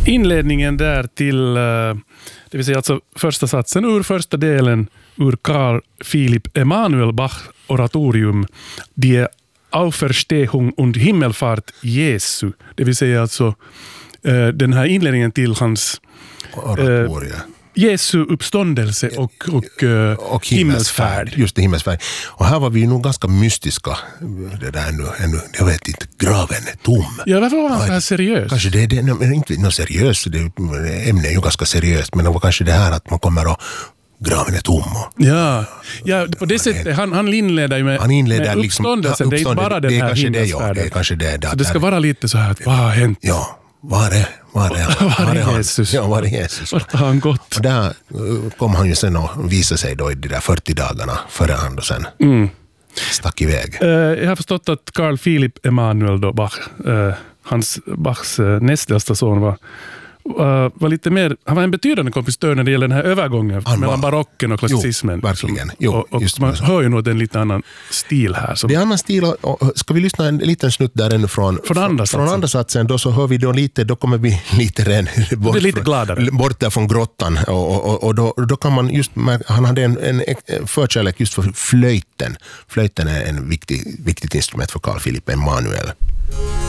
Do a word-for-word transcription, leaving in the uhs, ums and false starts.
Inledningen där till, det vill säga alltså första satsen ur första delen ur Carl Philipp Emanuel Bach oratorium Die Auferstehung und Himmelfahrt Jesu. Det vill säga alltså den här inledningen till hans oratoria. Jesu uppståndelse och, och, och himmelsfärd. Just det, himmelsfärd. Och här var vi nog ganska mystiska. Det där nu, ännu, jag vet inte, graven är tom. Ja, varför var han så här seriös? Kanske det, det är inte något seriöst, det ämnet är ju ganska seriöst, men det var kanske det här att man kommer och graven är tom. Och, ja, ja, på det sättet, han, han inleder ju med, han inleder med liksom, uppståndelsen, det är inte bara den här himmelsfärden. Det är kanske det. Så det ska vara lite så här, att, vad har hänt? Ja. Var är, var är, var är han? Jesus? Ja, var är Jesus? Vart har han gått? Och där kom han ju sen och visade sig då i de där fyrtio dagarna före han och sen mm. stack iväg. Uh, jag har förstått att Carl Philipp Emanuel då Bach, uh, hans Bachs uh, näst äldsta son var Uh, var lite mer, han var en betydande kompositör när det gäller den här övergången han mellan var, barocken och klassicismen. Jo, verkligen. Jo, och och just man hör ju nog en lite annan stil här. Som... Det är annan stil. Och, och, ska vi lyssna en liten snutt där ännu från, från, andra, från andra satsen? Då så hör vi då lite, då kommer vi lite ren bort, lite gladare. bort där från grottan. Och, och, och då, då kan man just, han hade en, en förkärlek just för flöjten. Flöjten är en viktig, viktigt instrument för Carl Philipp Emanuel.